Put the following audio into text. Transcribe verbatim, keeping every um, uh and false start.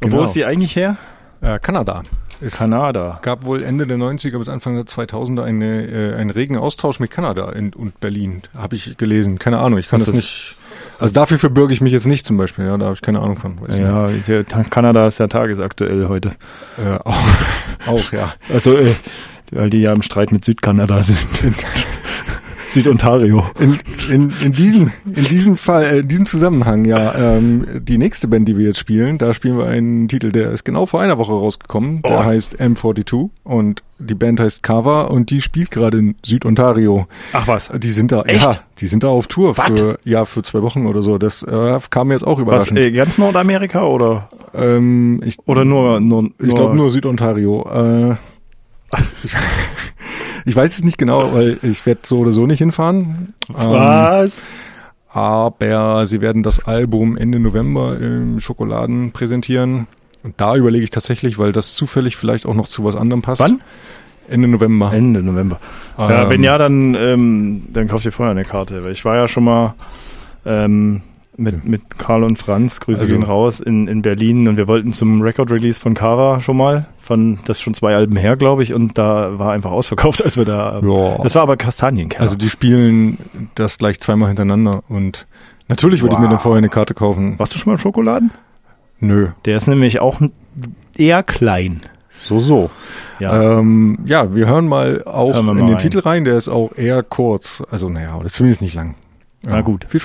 Genau. Wo ist die eigentlich her? Äh, Kanada. Es Kanada. Gab wohl Ende der neunziger bis Anfang der zweitausender eine, äh, einen regen Austausch mit Kanada in, und Berlin. Habe ich gelesen. Keine Ahnung, ich kann Was das nicht... Also dafür verbürge ich mich jetzt nicht zum Beispiel. Ja, da habe ich keine Ahnung von. Weiß ja, ja, Kanada ist ja tagesaktuell heute. Äh, auch, auch, ja. Also, äh, weil die ja im Streit mit Südkanada sind. Südontario. In, in, in diesem, in diesem Fall, äh, in diesem Zusammenhang, ja, ähm, die nächste Band, die wir jetzt spielen, da spielen wir einen Titel, der ist genau vor einer Woche rausgekommen. Der oh. heißt M zweiundvierzig und die Band heißt Kava und die spielt gerade in Südontario. Ach was? Die sind da, Echt? ja, die sind da auf Tour What? für, ja, für zwei Wochen oder so. Das äh, kam mir jetzt auch überraschend. Was, äh, ganz Nordamerika oder? Ähm, ich, oder nur, nur, nur ich glaube nur Südontario. Äh, ich, ich weiß es nicht genau, weil ich werde so oder so nicht hinfahren. Was? Ähm, aber sie werden das Album Ende November im Schokoladen präsentieren. Und da überlege ich tatsächlich, weil das zufällig vielleicht auch noch zu was anderem passt. Wann? Ende November. Ende November. Ähm, ja, wenn ja, dann, ähm, dann kauft ihr vorher eine Karte. Weil ich war ja schon mal ähm, mit, mit Karl und Franz, Grüße also, gehen raus, in, in Berlin. Und wir wollten zum Record-Release von Kara schon mal. Von, das ist schon zwei Alben her, glaube ich. Und da war einfach ausverkauft, als wir da... Ja. Das war aber Kastanienkeller. Also die spielen das gleich zweimal hintereinander. Und natürlich würde wow. ich mir dann vorher eine Karte kaufen. Warst du schon mal im Schokoladen? Nö. Der ist nämlich auch eher klein. So, so. Ja, ähm, ja wir hören mal auch hören wir mal in den rein. Titel rein. Der ist auch eher kurz. Also naja, oder zumindest nicht lang. Ja. Na gut. Viel Spaß.